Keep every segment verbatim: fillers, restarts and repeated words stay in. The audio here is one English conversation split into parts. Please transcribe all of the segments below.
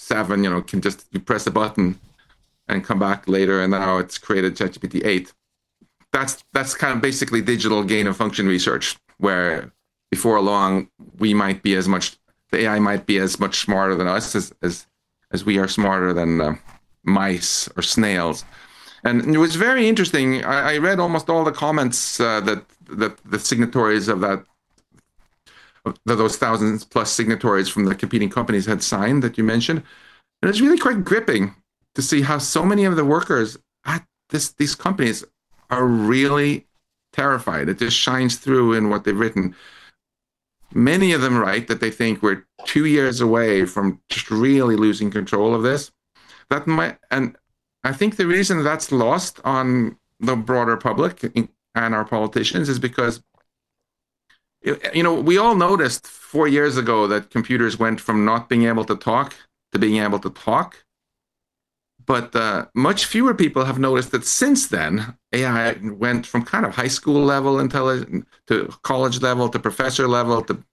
seven, you know, can just, you press a button and come back later, and now it's created ChatGPT eight. That's that's kind of basically digital gain of function research, where before long we might be as much, the A I might be as much smarter than us as as, as we are smarter than uh, mice or snails. And it was very interesting. I, I read almost all the comments uh, that that the signatories of that, that those thousands plus signatories from the competing companies had signed that you mentioned. And it's really quite gripping to see how so many of the workers at this these companies are really terrified. It just shines through in what they've written. Many of them write that they think we're two years away from just really losing control of this. That might, and I think the reason that's lost on the broader public and our politicians is because, you know, we all noticed four years ago that computers went from not being able to talk to being able to talk. But uh, much fewer people have noticed that since then, A I went from kind of high school level intelligence to college level to professor level to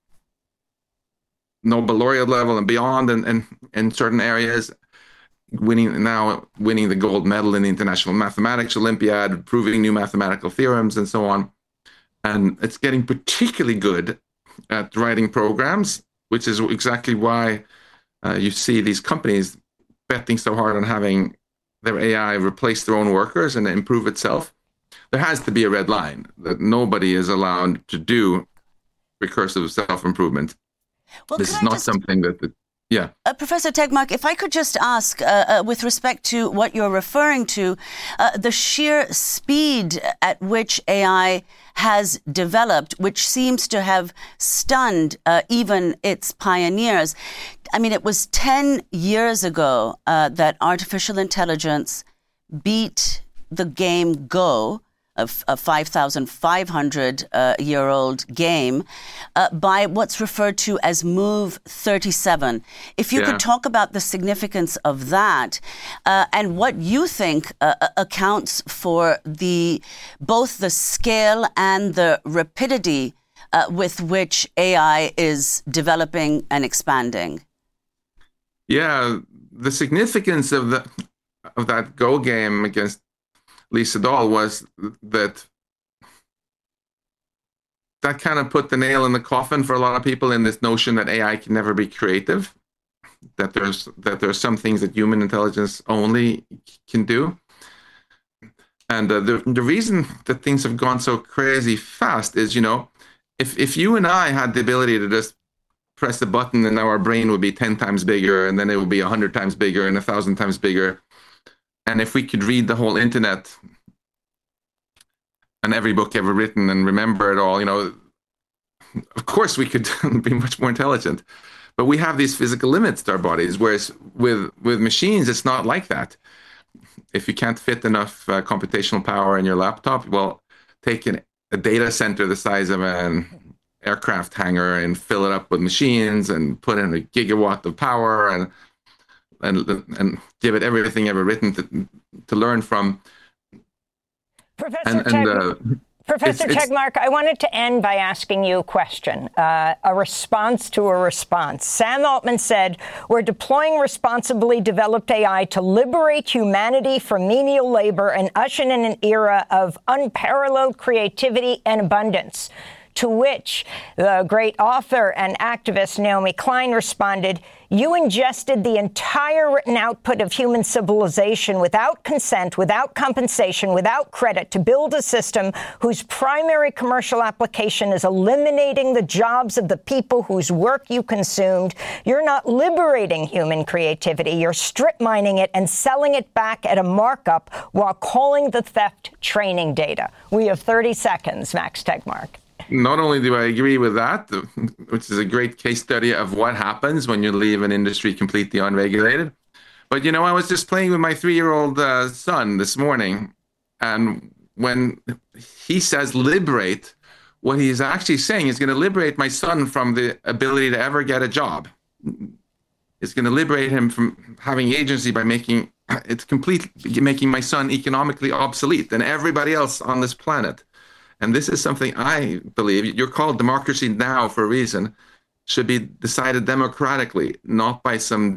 Nobel laureate level and beyond, and in, in, in certain areas, winning now winning the gold medal in the International Mathematics Olympiad, proving new mathematical theorems and so on. And it's getting particularly good at writing programs, which is exactly why uh, you see these companies betting so hard on having their A I replace their own workers and improve itself. There has to be a red line that nobody is allowed to do recursive self-improvement. Well, this is not just... something that the Yeah. Uh, Professor Tegmark, if I could just ask, uh, uh, with respect to what you're referring to, uh, the sheer speed at which A I has developed, which seems to have stunned uh, even its pioneers. I mean, it was ten years ago uh, that artificial intelligence beat the game Go, a five thousand five hundred uh, year old game, uh, by what's referred to as Move thirty-seven. If you yeah. could talk about the significance of that uh, and what you think uh, accounts for the both the scale and the rapidity uh, with which A I is developing and expanding. Yeah, the significance of the of that Go game against Lee Sedol was that that kind of put the nail in the coffin for a lot of people in this notion that A I can never be creative, that there's that there's some things that human intelligence only can do. And uh, the the reason that things have gone so crazy fast is, you know, if if you and I had the ability to just press a button and now our brain would be ten times bigger, and then it would be one hundred times bigger and one thousand times bigger. And if we could read the whole internet and every book ever written and remember it all, you know, of course we could be much more intelligent. But we have these physical limits to our bodies, whereas with, with machines, it's not like that. If you can't fit enough uh, computational power in your laptop, well, take an, a data center the size of an aircraft hangar and fill it up with machines and put in a gigawatt of power and and and give it everything ever written to to learn from. Professor and, and, uh, Professor it's, Tegmark, it's, I wanted to end by asking you a question, uh, a response to a response. Sam Altman said, we're deploying responsibly developed A I to liberate humanity from menial labor and usher in an era of unparalleled creativity and abundance. To which the great author and activist Naomi Klein responded, you ingested the entire written output of human civilization without consent, without compensation, without credit to build a system whose primary commercial application is eliminating the jobs of the people whose work you consumed. You're not liberating human creativity. You're strip mining it and selling it back at a markup while calling the theft training data. We have thirty seconds, Max Tegmark. Not only do I agree with that, which is a great case study of what happens when you leave an industry completely unregulated, but, you know, I was just playing with my three-year-old uh, son this morning, and when he says liberate, what he's actually saying is going to liberate my son from the ability to ever get a job. It's going to liberate him from having agency by making it's completely making my son economically obsolete and everybody else on this planet. And this is something I believe, you're called democracy now for a reason, should be decided democratically, not by some